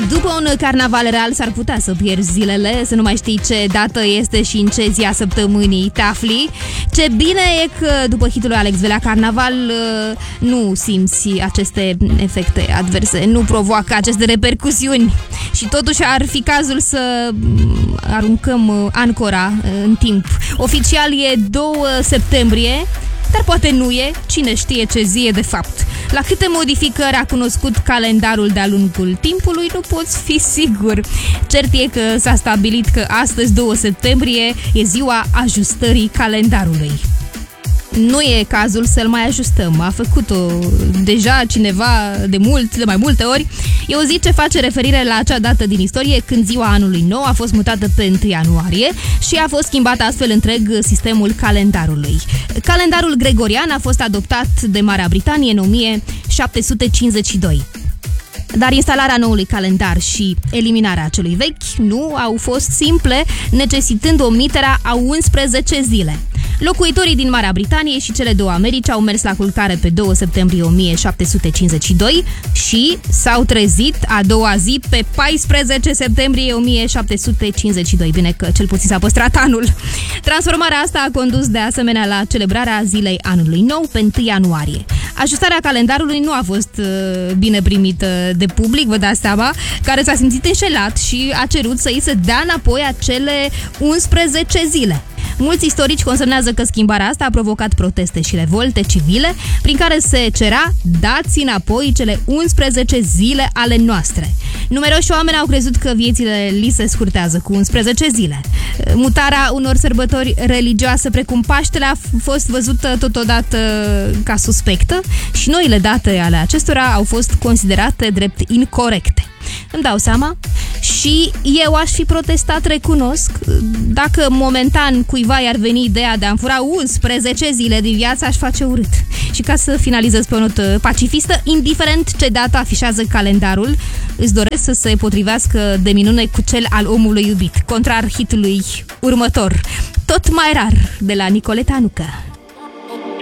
După un carnaval real s-ar putea să pierzi zilele, să nu mai știi ce dată este și în ce zi a săptămânii te afli. Ce bine e că după hitul lui Alex Velea, carnaval nu simți aceste efecte adverse, nu provoacă aceste repercusiuni. Și totuși ar fi cazul să aruncăm ancora în timp. Oficial e 2 septembrie, dar poate nu e, cine știe ce zi e de fapt. La câte modificări a cunoscut calendarul de-a lungul timpului, nu poți fi sigur. Cert e că s-a stabilit că astăzi, 2 septembrie, e ziua ajustării calendarului. Nu e cazul să-l mai ajustăm. A făcut-o deja cineva de mai multe ori. E o zi ce face referire la acea dată din istorie când ziua anului nou a fost mutată pe 1 ianuarie și a fost schimbat astfel întreg sistemul calendarului. Calendarul gregorian a fost adoptat de Marea Britanie în 1752. Dar instalarea noului calendar și eliminarea celui vechi nu au fost simple, necesitând omiterea a 11 zile. Locuitorii din Marea Britanie și cele două Americi au mers la culcare pe 2 septembrie 1752 și s-au trezit a doua zi pe 14 septembrie 1752. Bine că cel puțin s-a păstrat anul. Transformarea asta a condus de asemenea la celebrarea zilei anului nou pe 1 ianuarie. Ajustarea calendarului nu a fost bine primită de public, vă dați seama, care s-a simțit înșelat și a cerut să îi se dea înapoi acele 11 zile. Mulți istorici consemnează că schimbarea asta a provocat proteste și revolte civile, prin care se cerea dați înapoi cele 11 zile ale noastre. Numeroși oameni au crezut că viețile li se scurtează cu 11 zile. Mutarea unor sărbători religioase precum Paștele a fost văzută totodată ca suspectă și noile date ale acestora au fost considerate drept incorecte. Îmi dau seama și eu aș fi protestat, recunosc, dacă momentan cuiva i-ar veni ideea de a-mi fura 11 zile din viață, aș face urât. Și ca să finalizez pe o notă pacifistă, indiferent ce dată afișează calendarul, îți doresc să se potrivească de minune cu cel al omului iubit, contrar hitului următor, tot mai rar, de la Nicoleta Nucă.